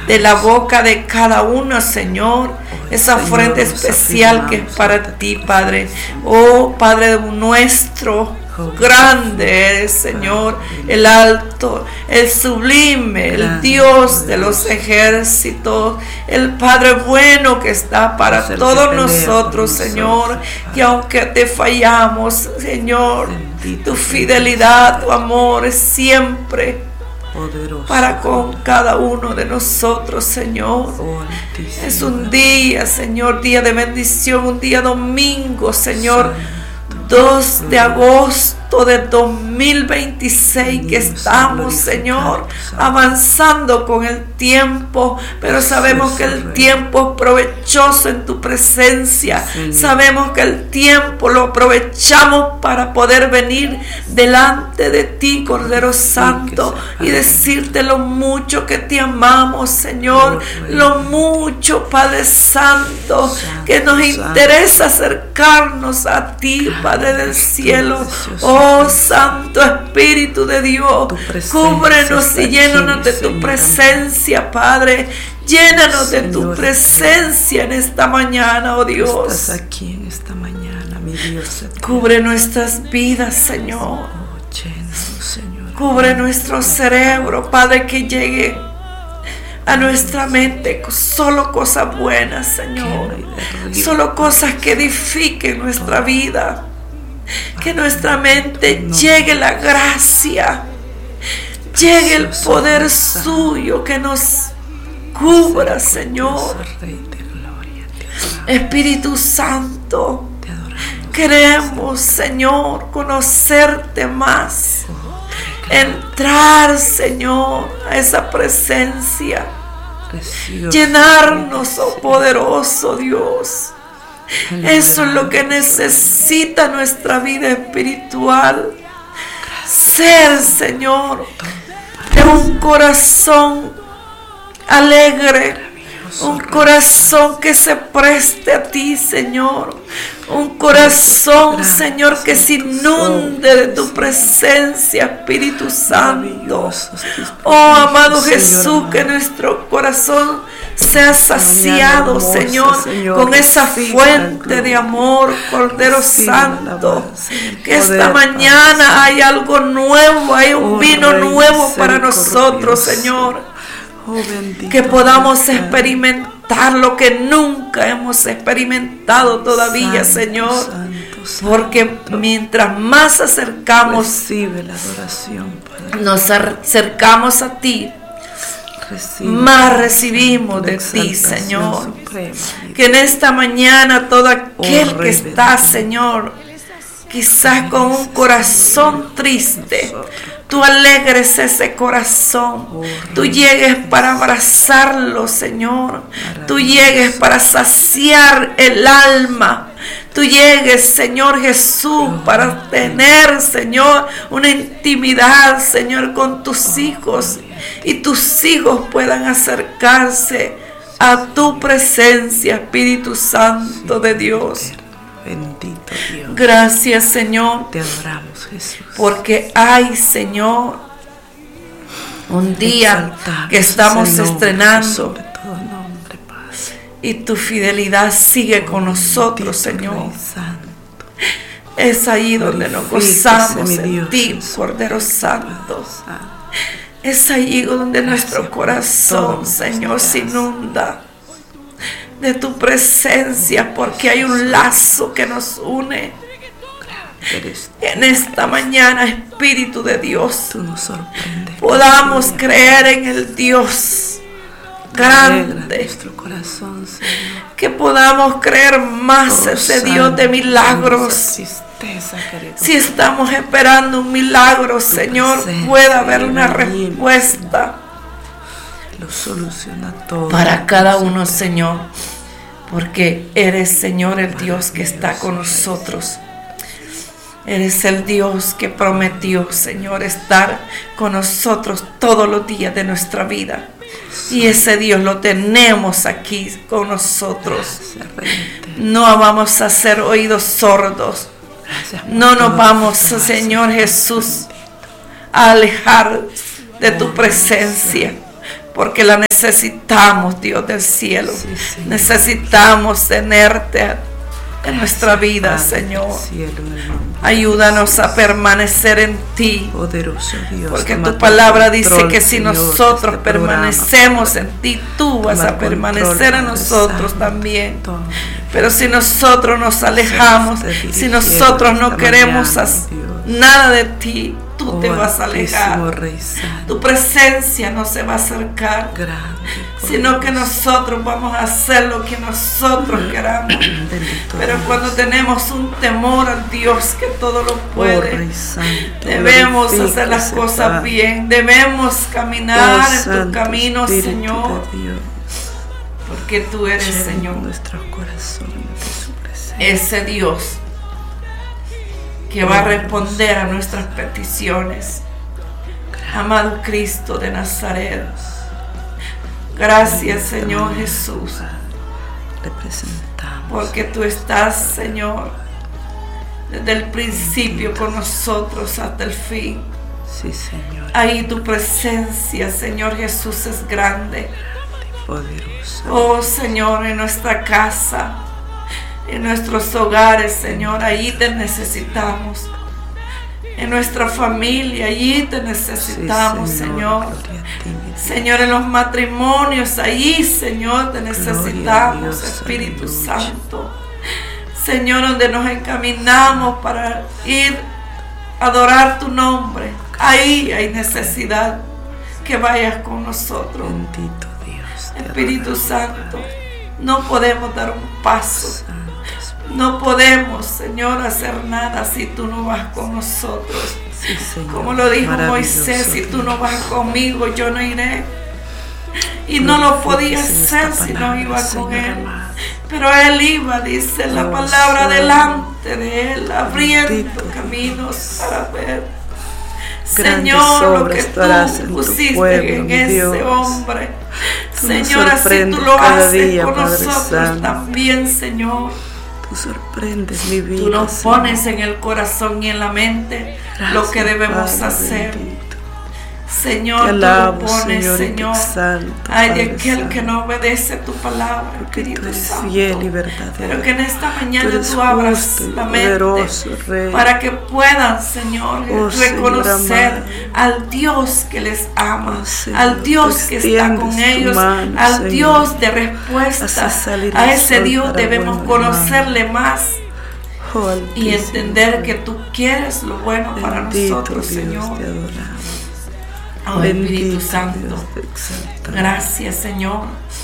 de la boca de cada uno, Señor, esa ofrenda especial que es para ti, Padre. Oh, Padre nuestro, grande eres, Señor, el alto, el sublime, el Dios de los ejércitos, el Padre bueno que está para todos nosotros, Señor, que aunque te fallamos, Señor, tu fidelidad, tu amor es siempre para con cada uno de nosotros, Señor. Es un día, Señor, día de bendición, un día domingo, Señor, 2 de agosto de 2026 que estamos, Señor, avanzando con el tiempo, pero sabemos que el tiempo es provechoso en tu presencia. Sabemos que el tiempo lo aprovechamos para poder venir delante de ti, Cordero Santo, y decirte lo mucho que te amamos, Señor, lo mucho, Padre Santo, que nos interesa acercarnos a ti, Padre del cielo. Oh, Santo Espíritu de Dios, cúbrenos y llénanos de tu presencia, Padre. Llénanos de tu presencia en esta mañana, oh Dios. Estás aquí en esta mañana, mi Dios. Cubre nuestras vidas, Señor. Cubre nuestro cerebro, Padre, que llegue a nuestra mente solo cosas buenas, Señor. Solo cosas que edifiquen nuestra vida. Que nuestra mente llegue la gracia, llegue el poder suyo que nos cubra, Señor. Espíritu Santo, queremos, Señor, conocerte más, entrar, Señor, a esa presencia, llenarnos, oh poderoso Dios. Eso es lo que necesita nuestra vida espiritual. Ser, Señor, de un corazón alegre, un corazón que se preste a ti, Señor. Un corazón, Señor, que se inunde de tu presencia, Espíritu Santo. Oh, amado Jesús, que nuestro corazón sea saciado, Señor, con esa fuente de amor, Cordero Santo. Que esta mañana hay algo nuevo, hay un vino nuevo para nosotros, Señor. Que podamos experimentar lo que nunca hemos experimentado todavía, Señor. Porque mientras más nos acercamos a ti, más recibimos de ti, Señor. Que en esta mañana todo aquel que está, Señor, quizás con un corazón triste, tú alegres ese corazón, tú llegues para abrazarlo, Señor, tú llegues para saciar el alma, tú llegues, Señor Jesús, para tener, Señor, una intimidad, Señor, con tus hijos, y tus hijos puedan acercarse a tu presencia, Espíritu Santo de Dios. Bendito Dios. Gracias, Señor. Te adoramos, Jesús. Porque hay, Señor, un día que estamos estrenando. Sobre todo nombre, Padre. Y tu fidelidad sigue con nosotros, Señor. Es ahí donde nos gozamos en ti, Cordero Santo. Es ahí donde nuestro corazón, Señor, se inunda de tu presencia, porque hay un lazo que nos une. En esta mañana, Espíritu de Dios, podamos creer en el Dios grande, que podamos creer más ese Dios de milagros. Si estamos esperando un milagro, Señor, pueda haber una respuesta para cada uno, Señor, porque eres, Señor, el Dios que está con nosotros. Eres el Dios que prometió, Señor, estar con nosotros todos los días de nuestra vida. Y ese Dios lo tenemos aquí con nosotros. No vamos a ser oídos sordos. No nos vamos, Señor Jesús, a alejar de tu presencia, porque la necesitamos, Dios del cielo. Sí, Señor. Necesitamos tenerte en nuestra vida, Padre del Señor. cielo, en el nombre de Ayúdanos Jesús. a permanecer en ti. Poderoso Dios, Porque toma tu palabra control, dice que si Señor, de nosotros este programa, permanecemos Padre. en ti, tú vas Toma a permanecer control, en Padre nosotros Santo. también. Toma, Pero si nosotros nos alejamos, Seas usted si dirigiendo nosotros no esta queremos mañana, hacer Dios. nada de ti, tú te Oh, vas a Altísimo alejar. Rey Santo, Tu presencia no se va a acercar, grande, sino que poderoso, nosotros vamos a hacer lo que nosotros queramos. bendito Pero Dios. cuando tenemos un temor al Dios que todo lo Oh, puede, Rey Santo, debemos hacer las glorifíquese, cosas Padre. bien, debemos caminar Oh, en tu Santo camino, Espíritu Señor, de Dios, porque tú eres, llena Señor, nuestros corazones de su presencia. ese Dios que va a responder a nuestras peticiones. Amado Cristo de Nazaret, gracias, Señor Jesús, Le presentamos. porque tú estás, Señor, desde el principio con nosotros hasta el fin. Sí, Señor, Ahí tu presencia, Señor Jesús, es grande. poderoso. Oh, Señor, en nuestra casa, en nuestros hogares, Señor, allí te necesitamos. En nuestra familia, allí te necesitamos, Sí, Señor. gloria a ti, mi Dios. Señor, en los matrimonios, allí, Señor, te necesitamos, Dios, Espíritu aleluya. Santo. Señor, donde nos encaminamos para ir a adorar tu nombre, ahí hay necesidad que vayas con nosotros. Bendito Dios. te Espíritu adoramos, Santo, Padre. no podemos dar un paso. Santo Espíritu. No podemos, Señor, hacer nada si tú no vas con nosotros. Sí, Señor, Como lo dijo maravilloso Moisés, si tú no Dios. vas conmigo, yo no iré. Y no lo podía Glorifíquese en hacer esta si no palabra, iba con Señor él. amado. Pero él iba, dice la Oh, palabra, Señor. delante de él, abriendo Bendito caminos Dios. para ver. Grandes Señor, lo obras que tú harás en tú tu pusiste pueblo, en mi ese Dios. hombre. Tú nos Señor, así tú sorprendes lo cada haces día, con Padre nosotros Santo. también, Señor. Tú sorprendes mi vida. Tú nos Señor. pones en el corazón y en la mente lo que Gracias, debemos Padre hacer. bendito. Señor, Te tú lo alabo, pones, Señor, y te Señor. exalto, Ay, de Padre aquel Santo, que no obedece tu palabra, porque Espíritu tú eres Santo. fiel y verdadero. Pero que en esta Tú mañana eres tú abras justo y la mente poderoso, Rey. para que puedan, Señor, Oh, Señor reconocer amado. al Dios que les ama, Oh, Señor, al Dios tú que está con extiendes tu ellos, mano, al Señor. Dios de respuesta. Haces salir A el ese sol Dios para debemos bueno, conocerle más Oh, y Altísimo entender Rey. que tú quieres lo bueno para Bendito nosotros, Dios, Señor. te adoramos. Oh, Espíritu Bendito Santo, Dios, te exaltamos. gracias, Señor.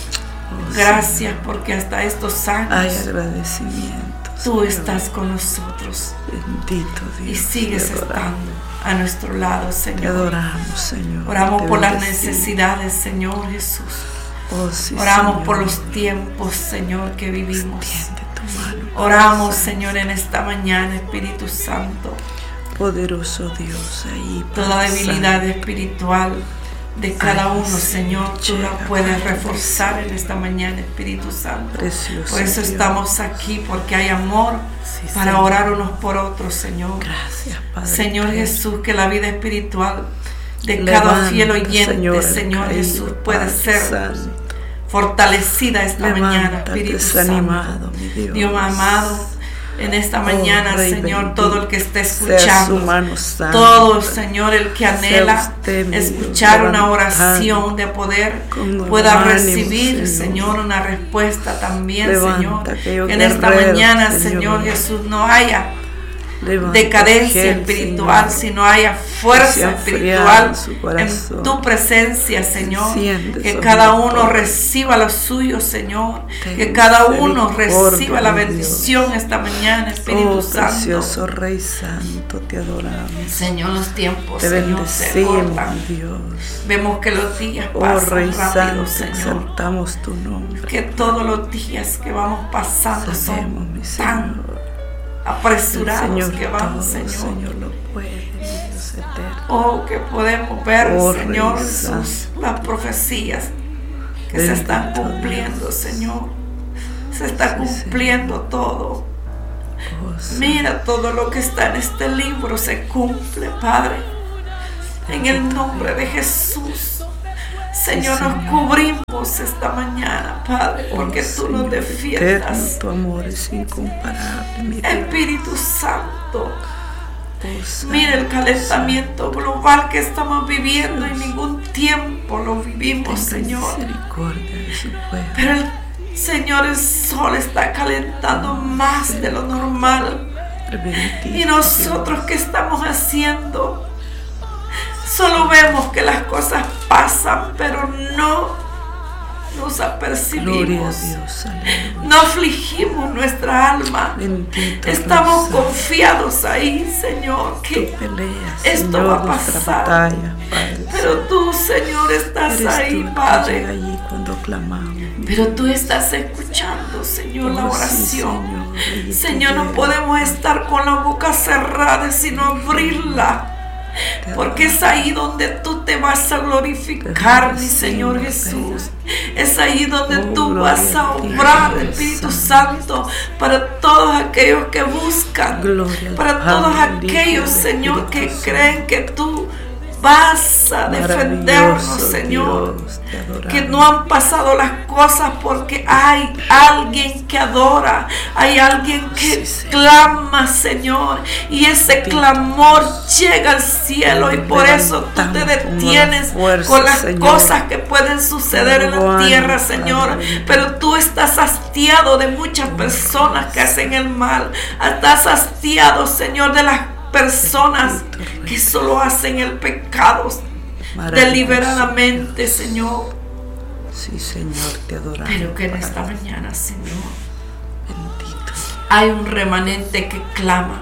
Oh, Gracias Señor. porque hasta estos Hay años agradecimiento. tú Señor. estás con nosotros Bendito Dios. y sigues te adoramos. estando a nuestro lado, Te Señor. adoramos, Señor. Oramos te por las bendecimos. necesidades, Señor Jesús. Oh, sí, Oramos Señor. por los tiempos, Señor, que vivimos. Extiende tu mano. Oramos, Señor, en esta mañana, Espíritu Santo. Poderoso Dios, ahí. Toda Padre debilidad Santo. espiritual de cada Ay, uno, Señor, tú la llega, puedes Padre reforzar en esta mañana, Espíritu Santo. Precioso Por eso Dios. estamos aquí, porque hay amor Sí, para Señor. orar unos por otros, Señor. Gracias, Padre. Señor Dios. Jesús, que la vida espiritual de Levanta, cada fiel oyente, Señor, al Señor caído, Jesús, puede Padre ser Santo. fortalecida esta mañana, Levántate, Espíritu desanimado, Santo. mi Dios. Dios amado, en esta mañana, Rey Señor, bendito, todo el que esté sea su escuchando, mano santa. todo, Señor, el que anhela usted, mi Dios, escuchar una levantando oración de poder, con nuevo pueda ánimo, recibir, Señor. Señor, una respuesta también, Levanta Señor. aquellos Que en esta guerreros, mañana, Señor. Señor Jesús, no haya Levanta decadencia aquel, espiritual, Señor, sino haya que se fuerza ha espiritual enfriado su corazón. en tu presencia, Señor. Enciende Que sobre cada todo. uno reciba lo suyo, Señor. Ten Que cada uno misericordia, reciba la mi bendición esta mañana, Espíritu Oh, Santo. precioso Rey Santo, te adoramos. Señor, los tiempos, Te Señor, se bendecimos, cortan. Dios. Vemos que los días Oh, pasan Rey rápido, Santo, Señor. exaltamos tu nombre. Que todos los días que vamos pasando Sabemos, son mi tan Señor. apresurados Señor, que van, todo, Señor. Señor, lo puede, mi Dios eterno. Oh, que podemos ver, Oh, Señor Rey Jesús, las profecías que se Bendito están cumpliendo, Dios. Señor. Se está Sí, cumpliendo todo. Oh, Señor. Mira, todo lo que está en este libro se cumple, Padre. En el nombre de Jesús. Señor, Sí, nos Señor. cubrimos Padre, porque tú nos defiendas. Eterno, tu amor es incomparable, mi Dios. Espíritu Santo, Oh, mira el calentamiento global que estamos viviendo. En ningún tiempo lo vivimos, Señor. Misericordia de su pueblo. Pero el Señor, el sol está calentando más de lo normal. Bendito Y nosotros, ¿qué estamos haciendo? Solo vemos que las cosas pasan, pero no nos Gloria a apercibimos. Dios, aleluya. No afligimos nuestra alma. Bendito Estamos Dios, confiados ahí, Señor, tú que peleas, esto Señor, va a nuestra pasar. batalla, Padre. pero tú, Señor, estás Eres ahí, tú el que Padre. llega allí cuando clamamos. Pero tú estás escuchando, Señor, la Oh, sí, oración. Señor, allí tú Señor, no llegas. podemos estar con la boca cerrada, sino abrirla. Porque es ahí donde tú te vas a glorificar, mi Señor Jesús. Es ahí donde tú vas a obrar, Espíritu Santo, para todos aquellos que buscan, Gloria al para Padre, todos al Hijo y aquellos, al Señor, que Espíritu creen que tú vas a defendernos, Maravilloso Señor. Dios, te adoramos. Que no han pasado las cosas porque hay alguien que adora, hay alguien que Sí, Señor. clama, Señor, y ese clamor llega al cielo, y por eso tú te detienes fuerza, con las Señor. cosas que pueden suceder en la Bueno, tierra, Padre Señor, bendito. pero tú estás hastiado de muchas personas que hacen el mal, estás hastiado, Señor, de las personas que solo hacen el pecado Maravilloso. deliberadamente, Señor. Sí, Señor, te adoramos. Pero que en esta Padre. mañana, Señor, Bendito. hay un remanente que clama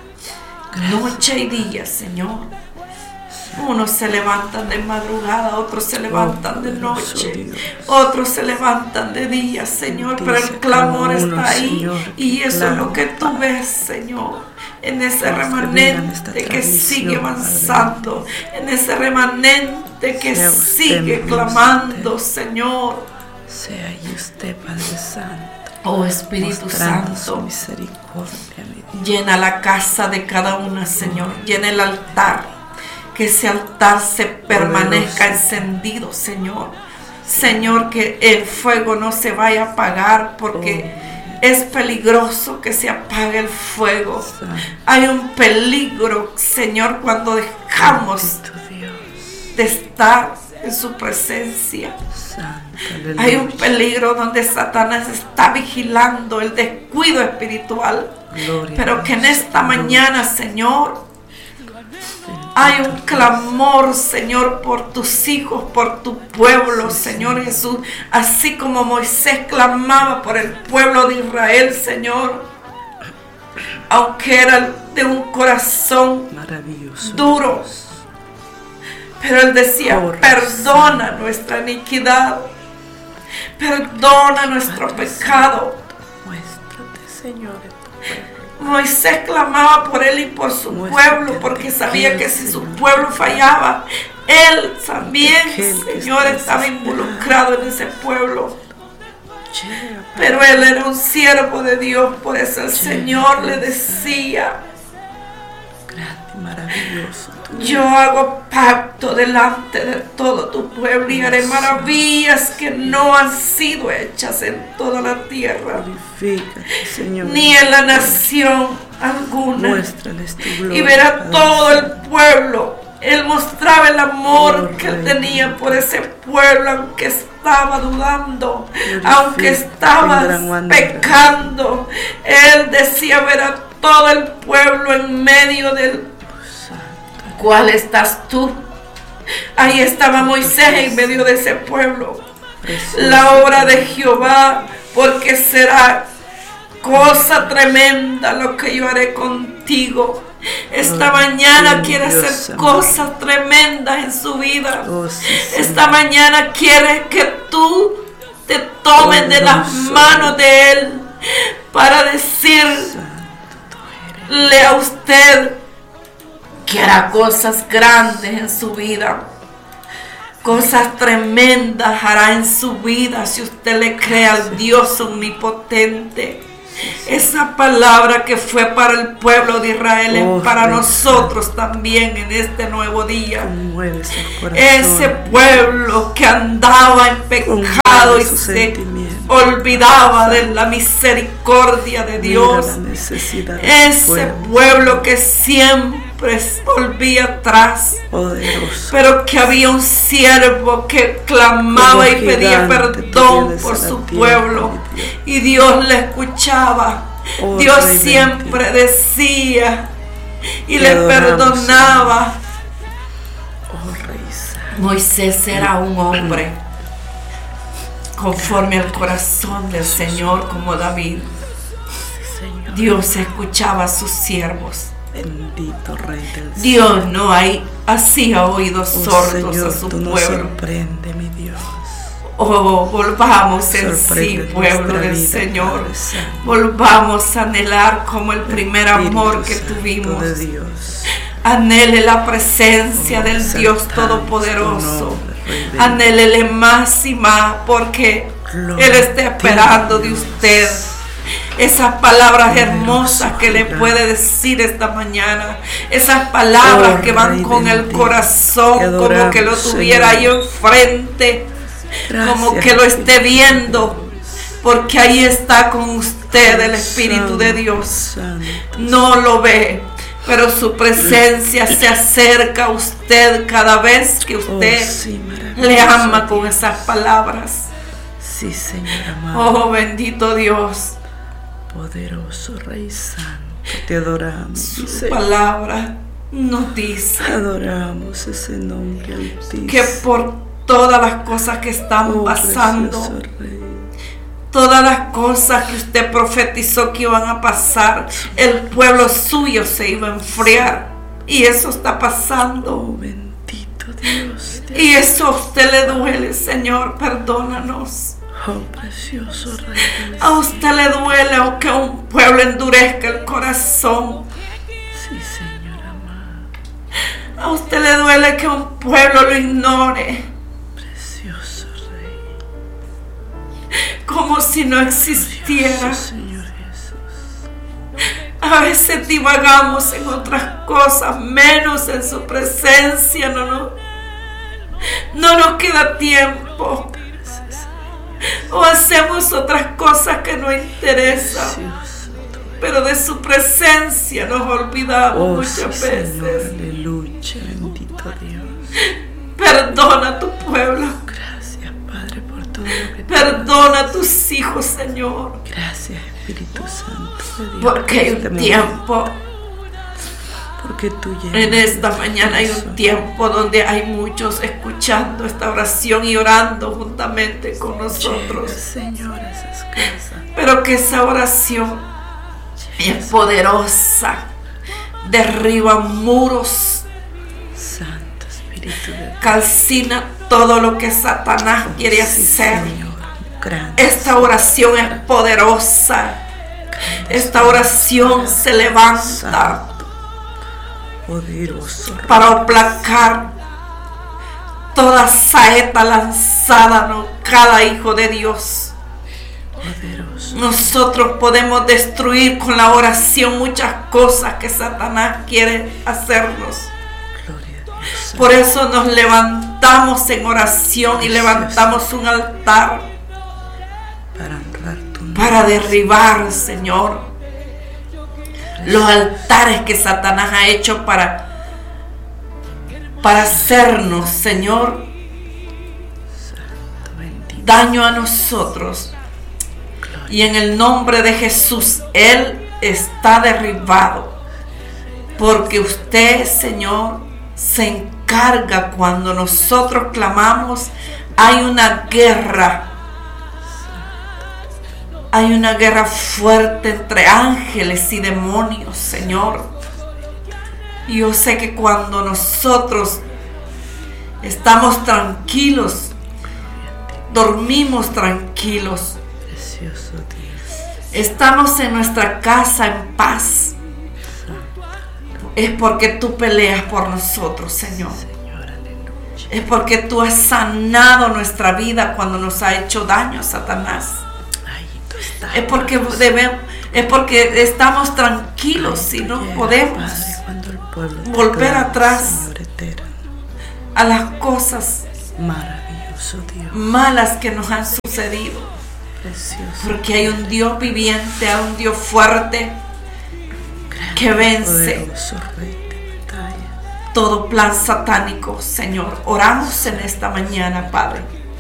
noche y día, Señor. Unos se levantan de madrugada, otros se levantan de poderoso noche, Dios. otros se levantan de día, Señor, pero Bendice el a cada clamor uno, está ahí, Señor, y que eso es lo clama, que tú Padre. ves, Señor, en ese Dios, termina remanente esta que transmisión, sigue Padre. avanzando, en ese remanente que Sea usted sigue mi clamando, Dios. Señor. Sea ahí usted, Padre Santo, Oh Espíritu mostrando su Santo, misericordia, mi Dios. llena la casa de cada una, Señor. Llena el altar. Que ese altar se permanezca Poderoso. encendido, Señor. Señor, que el fuego no se vaya a apagar, porque es peligroso que se apague el fuego. Santo, Hay un peligro, Señor, cuando dejamos bendito Dios. de estar en su presencia. Santo, Hay un aleluya. peligro donde Satanás está vigilando el descuido espiritual. Gloria a Pero que en Dios, esta aleluya. mañana, Señor, hay un clamor, Señor, por tus hijos, por tu pueblo, Señor Jesús. Así como Moisés clamaba por el pueblo de Israel, Señor. Aunque era de un corazón Maravilloso. duro. Pero él decía, Oh, perdona nuestra iniquidad. Perdona nuestro pecado. Muéstrate, Señor, en tu pueblo. Moisés clamaba por él y por su Muéstrate pueblo, porque ante sabía él, que si su Señor. pueblo fallaba, él también, Aquel que Señor, está estaba desesperado. involucrado en ese pueblo. Llega, Padre. Pero él era un siervo de Dios, por eso el Señor le decía, Grande y maravilloso. tu yo hago pacto delante de todo tu pueblo y haré maravillas que no han sido hechas en toda la tierra, Glorifícate, Señor. ni en la nación alguna. Muéstrales tu gloria. Y verá Padre todo el Santo. pueblo. Él mostraba el amor Oh, que él Rey. tenía por ese pueblo, aunque estaba dudando, Glorifica aunque estaba en gran manera. pecando. Él decía ver a todo el pueblo en medio del... Santo, ¿Cuál estás tú? Ahí estaba Moisés en medio de ese pueblo. precioso. La obra de Jehová, porque será cosa tremenda lo que yo haré contigo. Esta Gloria mañana a quiere Dios, hacer amado. cosas tremendas en su vida. Oh, sí, Esta Señor. mañana quiere que tú te tomes de las Poderoso. manos de Él para decirle Santo tú eres. a usted que hará cosas grandes en su vida. Cosas tremendas hará en su vida si usted le cree al Dios omnipotente. Esa palabra que fue para el pueblo de Israel es Oh, para Rey nosotros también en este nuevo día. Conmueves el corazón. Ese pueblo que andaba en pecado, cansado y sus se sentimientos. olvidaba de la misericordia de Dios. Mira la necesidad de tu Ese pueblo que siempre volvía atrás, poderoso. pero que había un siervo que clamaba y Como pedía gigante, perdón tú por vienes a su la tierra, pueblo, mi Dios. y Dios le escuchaba. Oh, Dios Rey siempre decía y Te le adoramos, perdonaba. Oh, Rey Santo. Moisés era un hombre conforme al corazón del Señor, como David. Señor. Dios escuchaba a sus siervos. Bendito Rey del cielo. Dios no hacía oídos Oh, sordos Señor, a su tú nos pueblo. sorprende, mi Dios. Oh, volvamos en sí, Sorprende pueblo nuestra del vida, Señor. Padre Santo. Volvamos a anhelar como el primer amor que Espíritu tuvimos. Santo de Dios. Anhele la presencia Oh, del Dios exaltamos Todopoderoso. tu nombre, Rey bendito. Anhélele más y más, porque Gloria Él está esperando a de Dios. usted esas palabras Poderoso, hermosas que le grande. puede decir esta mañana. Esas palabras Oh, que van Rey con el bendito, corazón, te como que lo adoramos, tuviera ahí Señor. enfrente, como Gracias, que lo esté Espíritu viendo, porque ahí está con usted el Espíritu de Dios. Santo, No lo ve, pero su presencia se acerca a usted cada vez que usted sí, le maravilloso ama con Dios. esas palabras. Sí, Señor amado. Oh, bendito Dios. Poderoso Rey Santo, te adoramos, Su Señor. palabra nos dice Adoramos ese nombre altísimo. que por todas las cosas que están Oh, pasando, precioso Rey. todas las cosas que usted profetizó que iban a pasar, el pueblo suyo se iba a enfriar. Y eso está pasando. Oh, bendito Dios. Y eso a usted le duele, Señor, perdónanos. Oh, precioso Rey. A usted le duele que un pueblo endurezca el corazón. Sí, Señor amado. A usted le duele que un pueblo lo ignore, Precioso Rey. como si no existiera. Precioso Señor Jesús. A veces divagamos en otras cosas, menos en su presencia. No nos queda tiempo. O hacemos otras cosas que no interesan, Precioso tú eres. pero de su presencia nos olvidamos Oh, muchas sí, Señor. veces. Aleluya, bendito Dios. Perdona a tu pueblo. Gracias, Padre, por todo lo que tú Perdona a tus hijos, Señor. haces. Gracias, Espíritu Santo de Dios. Porque hay Este un momento, tiempo, porque tú llenas en esta nuestro mañana hay un corazón. tiempo donde hay muchos escuchando esta oración y orando juntamente con Llega, nosotros. Señor, a esas casas. Pero que esa oración es poderosa, derriba muros, Santo Espíritu de Dios. calcina todo lo que Satanás quiere Sí, hacer. Señor. Grande. Esta oración es poderosa. Esta oración se levanta Santo. Poderoso Rey. para aplacar toda saeta lanzada a cada hijo de Dios. Poderoso. Nosotros podemos destruir con la oración muchas cosas que Satanás quiere hacernos. Gloria a Dios. Por eso nos levantamos en oración y levantamos un altar Para honrar tu nombre. para derribar, Señor, los altares que Satanás ha hecho para hacernos, Señor, Santo, bendito. daño a nosotros. Y en el nombre de Jesús, Él está derribado. Porque usted, Señor, se encarga cuando nosotros clamamos. Hay una guerra. Hay una guerra fuerte entre ángeles y demonios, Señor. Y yo sé que cuando nosotros estamos tranquilos, dormimos tranquilos, Precioso Dios. estamos en nuestra casa en paz, es porque tú peleas por nosotros, Señor. Señor, aleluya. Es porque tú has sanado nuestra vida cuando nos ha hecho daño Satanás. Ahí tú estás. Es porque estamos tranquilos y no Llega, podemos Padre, cuando el pueblo te volver clama, atrás Señor eterno. a las cosas Maravilloso Poderoso Dios. malas que nos han sucedido. Precioso. Porque hay un Dios viviente, hay un Dios fuerte que vence Poderoso Rey de batalla. todo plan satánico, Señor. Oramos en esta mañana, Padre,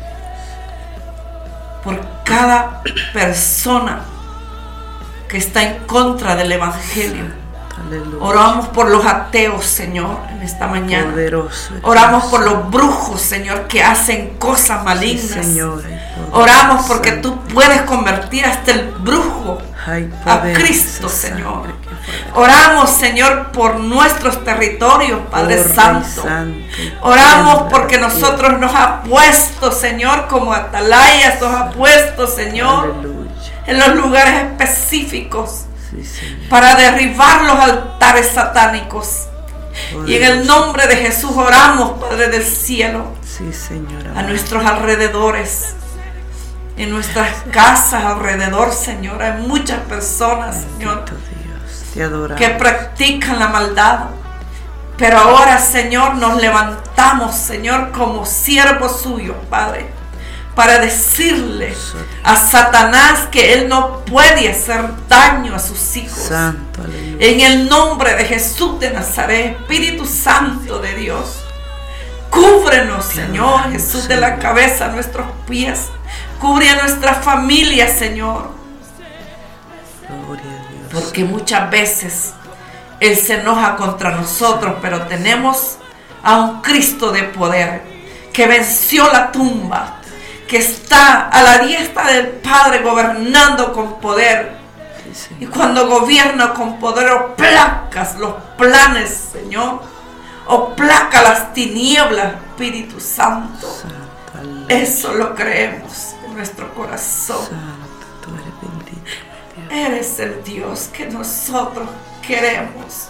por cada persona que está en contra del Evangelio. Aleluya. Oramos por los ateos, Señor, en esta mañana. Poderoso Oramos Dios. por los brujos, Señor, que hacen cosas Sí, malignas. Señor, hay poder. Oramos porque tú puedes convertir hasta el brujo Hay a poder en Cristo, esa Señor. sangre que fue Oramos, Señor, por nuestros territorios, Padre Oh, Rey Santo. Santo. Oramos porque Tiembla la nosotros nos ha puesto, Señor, como atalayas, nos ha puesto, tierra. Señor, Aleluya. en los lugares específicos Sí, Señor. para derribar los altares satánicos. Y en el Poderoso. nombre de Jesús oramos, Padre del cielo, Sí, Señor. a nuestros alrededores, en nuestras casas alrededor, Señor. Hay muchas personas, Señor, Bendito Dios. Te adoramos. que practican la maldad. Pero ahora, Señor, nos levantamos, Señor, como siervos suyos, Padre, para decirle a Satanás que él no puede hacer daño a sus hijos. Santo, aleluya. En el nombre de Jesús de Nazaret, Espíritu Santo de Dios, cúbrenos, Señor Jesús, de la cabeza a nuestros pies. Cubre a nuestra familia, Señor. Gloria a Dios. Porque muchas veces Él se enoja contra nosotros, pero tenemos a un Cristo de poder que venció la tumba, que está a la diestra del Padre gobernando con poder. Sí, Y Señor. cuando gobierna con poder, oplacas los planes, Señor. Oplaca las tinieblas, Espíritu Santo. Santo, aleluya. Eso lo creemos en nuestro corazón. Santo, tú eres bendito, mi Dios. Eres el Dios que nosotros queremos.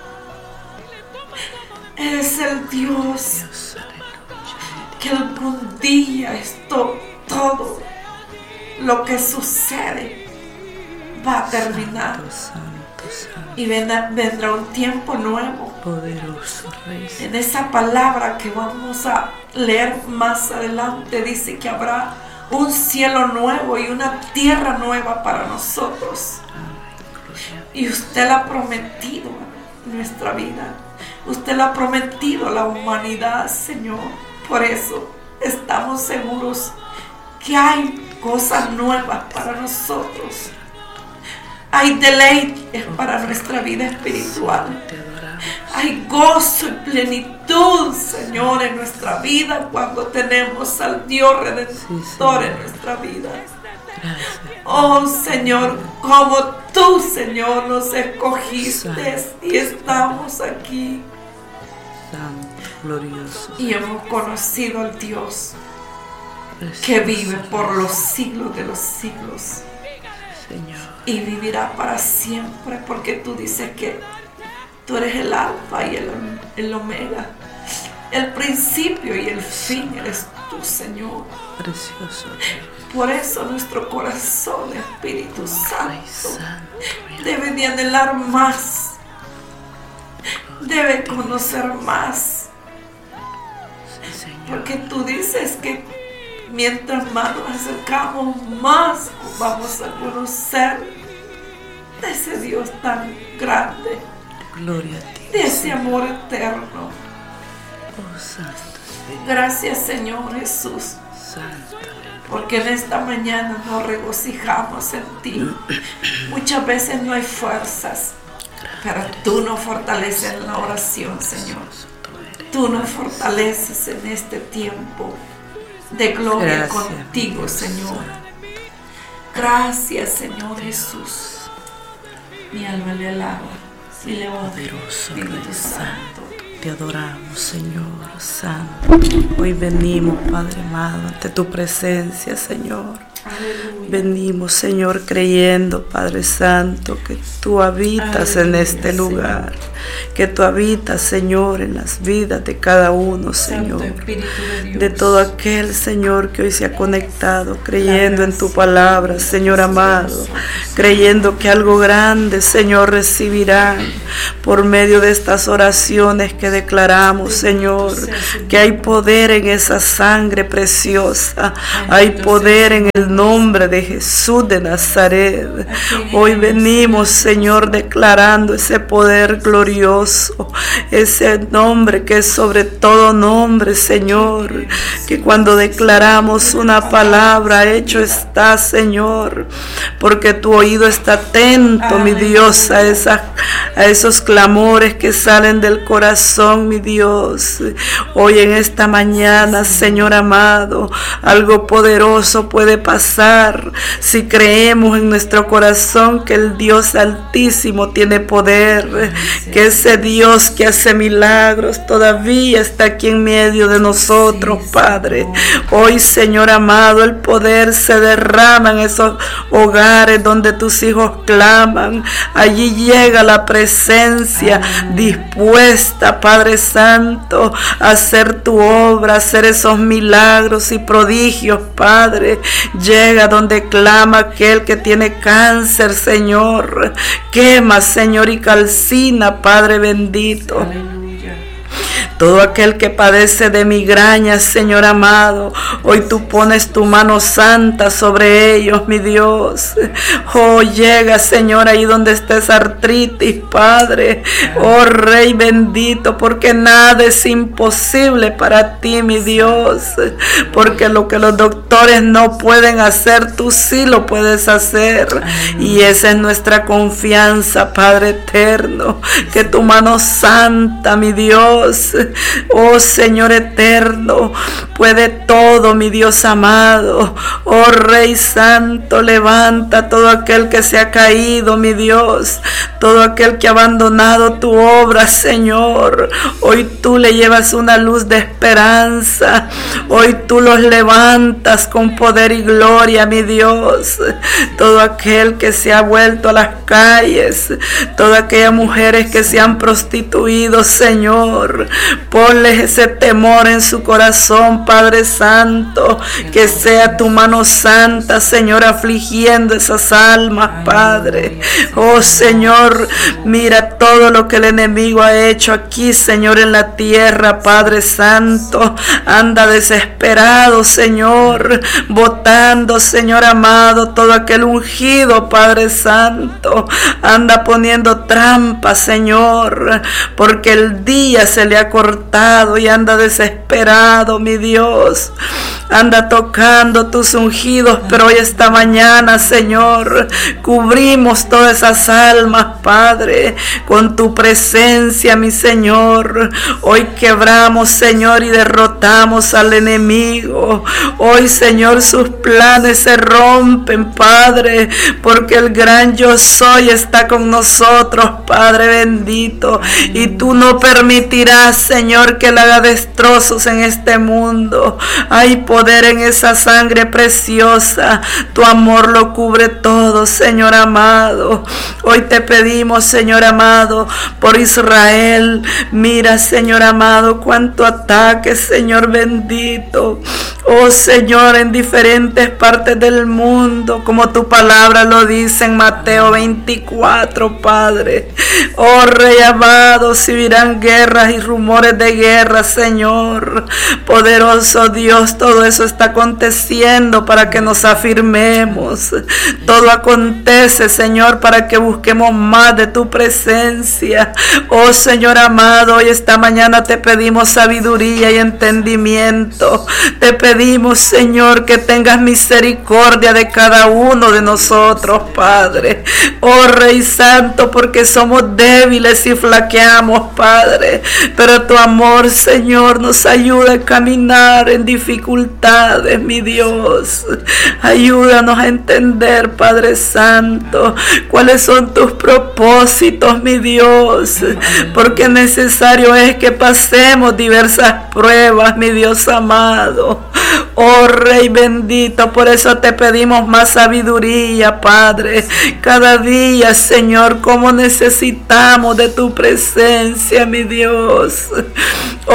Eres el Dios Dios, aleluya. que algún día todo lo que sucede va a terminar. Santo, santo, santo. Y vendrá un tiempo nuevo. Poderoso Rey. En esa palabra que vamos a leer más adelante dice que habrá un cielo nuevo y una tierra nueva para nosotros. Y usted lo ha prometido en nuestra vida. Usted lo ha prometido a la humanidad, Señor. Por eso estamos seguros que hay cosas nuevas para nosotros. Hay deleites para nuestra vida espiritual. Te adoramos. Hay gozo y plenitud, Señor, en nuestra vida cuando tenemos al Dios Redentor en nuestra vida. Gracias. Oh, Señor, como tú, Señor, nos escogiste y estamos aquí Santo, glorioso. y hemos conocido al Dios Precioso que vive por Dios. los siglos de los siglos Señor. y vivirá para siempre, porque tú dices que tú eres el alfa y el omega, el principio y el fin eres tú, Señor. Precioso Dios. Por eso nuestro corazón, Espíritu Rey Santo, Santo. debe de anhelar más, debe conocer más, Sí, Señor. porque tú dices que mientras más nos acercamos, más vamos a conocer de ese Dios tan grande, Gloria a ti. de ese amor eterno. Oh, Santo. Gracias, Señor Jesús, Santo. porque en esta mañana nos regocijamos en ti. Muchas veces no hay fuerzas, pero tú nos fortaleces en la oración, Señor. Tú nos fortaleces en este tiempo de gloria Gracias, contigo, Dios Señor. Santo. Gracias, Señor Jesús. Mi alma le alaba y le honra, Poderoso Espíritu Rey Santo. Santo. Te adoramos, Señor Santo. Hoy venimos, Padre amado, ante tu presencia, Señor. Venimos, Señor, creyendo, Padre Santo, que tú habitas en este lugar, que tú habitas, Señor, en las vidas de cada uno, Señor, de todo aquel, Señor, que hoy se ha conectado, creyendo en tu palabra, Señor amado, creyendo que algo grande, Señor, recibirán por medio de estas oraciones que declaramos, Señor, que hay poder en esa sangre preciosa, hay poder en el nombre de Jesús de Nazaret. Hoy venimos, Señor, declarando ese poder glorioso, ese nombre que es sobre todo nombre, Señor, que cuando declaramos una palabra, hecho está, Señor, porque tu oído está atento, mi Dios, a esos clamores que salen del corazón, mi Dios. Hoy en esta mañana, Señor amado, algo poderoso puede pasar si creemos en nuestro corazón que el Dios Altísimo tiene poder, que ese Dios que hace milagros todavía está aquí en medio de nosotros, Padre. Hoy, Señor amado, el poder se derrama en esos hogares donde tus hijos claman. Allí llega la presencia dispuesta, Padre Santo, a hacer tu obra, a hacer esos milagros y prodigios, Padre. Llega donde clama aquel que tiene cáncer, Señor. Quema, Señor, y calcina, Padre bendito. Todo aquel que padece de migrañas, Señor amado, hoy tú pones tu mano santa sobre ellos, mi Dios. Oh, llega, Señor, ahí donde está esa artritis, Padre. Oh, Rey bendito, porque nada es imposible para ti, mi Dios. Porque lo que los doctores no pueden hacer, tú sí lo puedes hacer. Y esa es nuestra confianza, Padre eterno. Que tu mano santa, mi Dios, oh Señor eterno, puede todo, mi Dios amado. Oh Rey Santo, levanta todo aquel que se ha caído, mi Dios, todo aquel que ha abandonado tu obra, Señor. Hoy tú le llevas una luz de esperanza. Hoy tú los levantas con poder y gloria, mi Dios. Todo aquel que se ha vuelto a las calles, todas aquellas mujeres que se han prostituido, Señor, ponles ese temor en su corazón, Padre Santo, que sea tu mano santa, Señor, afligiendo esas almas, Padre. Oh Señor, mira todo lo que el enemigo ha hecho aquí, Señor, en la tierra, Padre Santo. Anda desesperado, Señor, botando, Señor amado, todo aquel ungido, Padre Santo. Anda poniendo trampas, Señor, porque el día se le ha cortado y anda desesperado, mi Dios. Anda tocando tus ungidos, pero hoy esta mañana, Señor, cubrimos todas esas almas, Padre, con tu presencia, mi Señor. Hoy quebramos, Señor, y derrotamos al enemigo. Hoy, Señor, sus planes se rompen, Padre, porque el gran yo soy está con nosotros, Padre bendito. Y tú no permitirás, Señor, que él haga destrozos en este mundo. Hay poder en esa sangre preciosa. Tu amor lo cubre todo, Señor amado. Hoy te pedimos, Señor amado, por Israel. Mira, Señor amado, cuánto ataque, Señor bendito. Oh Señor, en diferentes partes del mundo, como tu palabra lo dice en Mateo 24, Padre. Oh Rey amado, si virán guerras y rumores de guerra, Señor. Poderoso Dios, todo eso está aconteciendo para que nos afirmemos. Todo acontece, Señor, para que busquemos más de tu presencia. Oh Señor amado, hoy esta mañana te pedimos sabiduría y entendimiento. Te pedimos, Señor, que tengas misericordia de cada uno de nosotros, Padre. Oh Rey Santo, porque somos débiles y flaqueamos, Padre. Pero tu amor, Señor, nos ayuda a caminar en dificultades, mi Dios. Ayúdanos a entender, Padre Santo, cuáles son tus propósitos, mi Dios. Porque necesario es que pasemos diversas pruebas, mi Dios amado. Oh Rey bendito, por eso te pedimos más sabiduría, Padre. Cada día, Señor, como necesitamos de tu presencia, mi Dios.